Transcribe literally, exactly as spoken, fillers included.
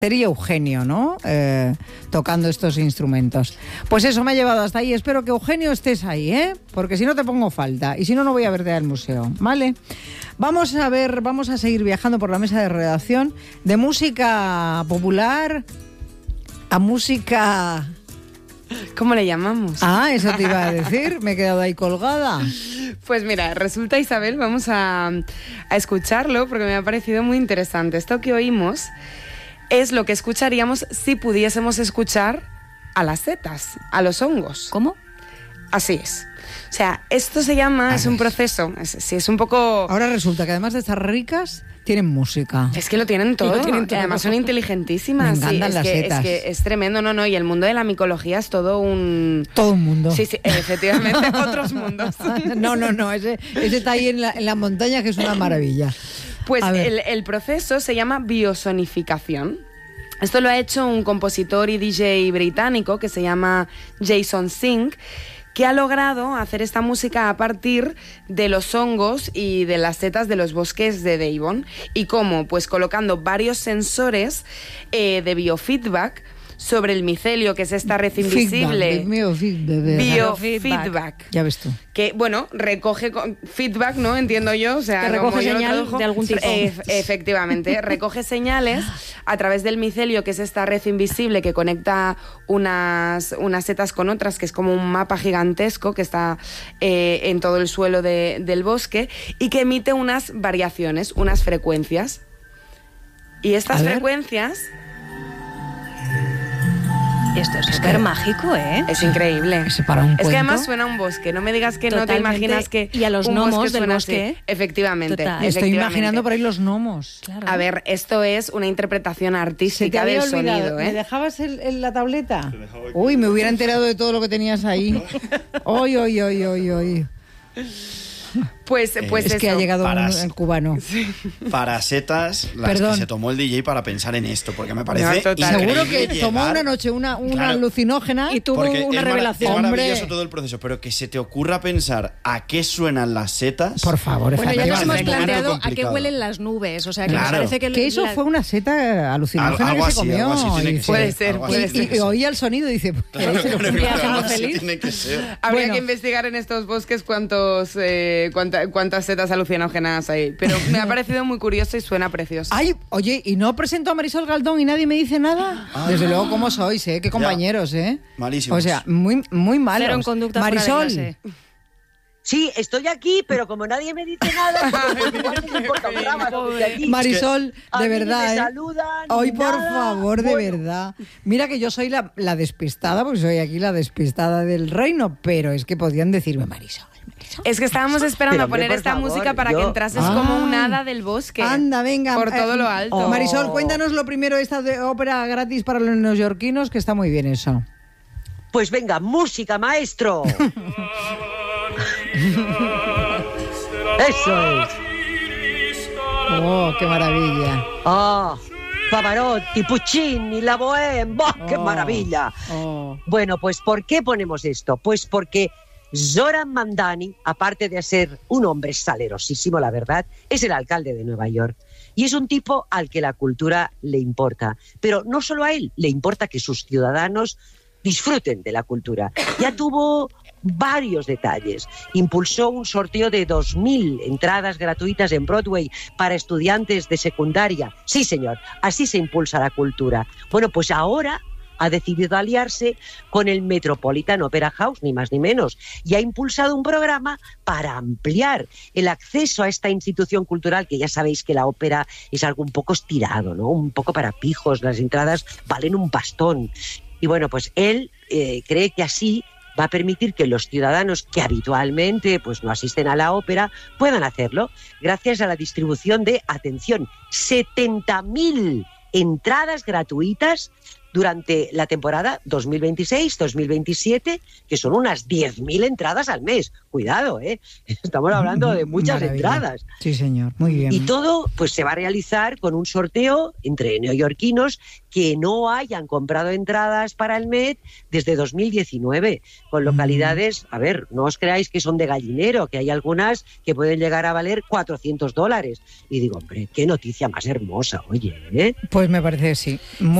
Sería Eugenio, ¿no? Eh, tocando estos instrumentos. Pues eso me ha llevado hasta ahí. Espero que Eugenio estés ahí, ¿eh? Porque si no te pongo falta. Y si no, no voy a verte al museo, ¿vale? Vamos a ver, vamos a seguir viajando por la mesa de redacción de música popular a música... ¿Cómo le llamamos? Ah, eso te iba a decir. Me he quedado ahí colgada. Pues mira, resulta, Isabel, vamos a, a escucharlo porque me ha parecido muy interesante. Esto que oímos es lo que escucharíamos si pudiésemos escuchar a las setas, a los hongos. ¿Cómo? Así es. O sea, esto se llama, es un proceso, es, sí, es un poco... Ahora resulta que además de estar ricas, tienen música. Es que lo tienen todo, lo tienen todo. Además son inteligentísimas. Me encantan sí, es las que, setas. Es que es tremendo, no, no, y el mundo de la micología es todo un... Todo un mundo. Sí, sí, efectivamente, otros mundos. No, no, no, ese, ese está ahí en la, en la montaña, que es una maravilla. Pues el, el proceso se llama biosonificación. Esto lo ha hecho un compositor y D J británico que se llama Jason Singh, que ha logrado hacer esta música a partir de los hongos y de las setas de los bosques de Devon. ¿Y cómo? Pues colocando varios sensores eh, de biofeedback sobre el micelio, que es esta red invisible. Biofeedback. Biofeedback. Ya ves tú. Que, bueno, recoge feedback, ¿no? Entiendo yo. O sea, que recoge como yo señal lo tradujo, de algún tipo. E- efectivamente. Recoge señales a través del micelio, que es esta red invisible que conecta unas, unas setas con otras, que es como un mapa gigantesco que está eh, en todo el suelo de, del bosque y que emite unas variaciones, unas frecuencias. Y estas frecuencias... Esto es súper mágico, ¿eh? Es increíble. ¿Se para un es cuento? que además suena a un bosque. No me digas que Totalmente. no te imaginas que Y a los un gnomos bosque del suena bosque. así. Efectivamente. Total. Me estoy efectivamente. imaginando por ahí los gnomos. Claro. A ver, esto es una interpretación Se te artística había del olvidado. sonido, ¿eh? ¿Me dejabas el, el- la tableta? Uy, me hubiera enterado de todo lo que tenías ahí. Hoy, hoy, hoy, hoy, hoy. Pues, pues Es eso. que ha llegado un, paras. el cubano. Para setas, las Perdón. que se tomó el D J para pensar en esto, porque me parece No, total. increíble Seguro que llegar- tomó una noche una, una Claro. alucinógena Y tuvo Porque una es mara- revelación. Es maravilloso Hombre. todo el proceso, pero que se te ocurra pensar a qué suenan las setas. Por favor, Bueno, ya nos Parece hemos un poco planteado a qué complicado. huelen las nubes. O sea, que Claro. me parece que... Que eso la- fue una seta alucinógena Algo que se así, comió. algo así tiene Y que dice- Puede ser, ser, algo puede así y, tiene y que ser. oía el sonido y dice... Claro, "Ese lo claro, fui". claro, haciendo algo así feliz. tiene que ser. Habría Bueno. que investigar en estos bosques cuántos, eh, cuánta- cuántas setas alucinógenas hay. Pero me ha parecido muy curioso y suena precioso. Ay, oye, ¿y no presento a Marisol Galdón y nadie me dice nada? Ah. Desde luego, ¿cómo sois, eh? Qué compañeros, ¿eh? Malísimos. O sea, muy, muy malos. Cero en conducta fuera de Marisol, clase. Sí, estoy aquí, pero como nadie me dice nada, pues igual no me importa un rábano que esté aquí. Marisol, A de mí ni verdad, me ¿eh? saludan, ni Hoy, por nada. favor, de Bueno. verdad. Mira que yo soy la, la despistada, porque soy aquí la despistada del reino, pero es que podían decirme Marisol. Marisol. Es que estábamos esperando Pero, a hombre, poner por esta favor, música para yo- que entrases Ay. como un hada del bosque. Anda, venga. Por todo eh, lo alto. Oh. Marisol, cuéntanos lo primero, esta de ópera gratis para los neoyorquinos, que está muy bien eso. Pues venga, música, maestro. Eso es. Oh, qué maravilla. Ah, Pavarotti, Puccini, la Bohème, ¡bah, qué Oh. maravilla! Oh. Bueno, pues ¿por qué ponemos esto? Pues porque Zoran Mandani, aparte de ser un hombre salerosísimo, la verdad, es el alcalde de Nueva York. Y es un tipo al que la cultura le importa. Pero no solo a él, le importa que sus ciudadanos disfruten de la cultura. Ya tuvo varios detalles. Impulsó un sorteo de dos mil entradas gratuitas en Broadway para estudiantes de secundaria. Sí, señor, así se impulsa la cultura. Bueno, pues ahora ha decidido aliarse con el Metropolitan Opera House, ni más ni menos, y ha impulsado un programa para ampliar el acceso a esta institución cultural, que ya sabéis que la ópera es algo un poco estirado, ¿no? Un poco para pijos, las entradas valen un bastón. Y bueno, pues él eh, cree que así va a permitir que los ciudadanos que habitualmente pues, no asisten a la ópera puedan hacerlo gracias a la distribución de, atención, setenta mil entradas gratuitas durante la temporada dos mil veintiséis dos mil veintisiete, que son unas diez mil entradas al mes. Cuidado, ¿eh? Estamos hablando de muchas Maravilla. entradas. Sí, señor, muy bien. Y todo pues se va a realizar con un sorteo entre neoyorquinos que no hayan comprado entradas para el Met desde dos mil diecinueve, con localidades, a ver, no os creáis que son de gallinero, que hay algunas que pueden llegar a valer cuatrocientos dólares. Y digo, hombre, qué noticia más hermosa, oye, ¿eh? Pues me parece, sí. Muy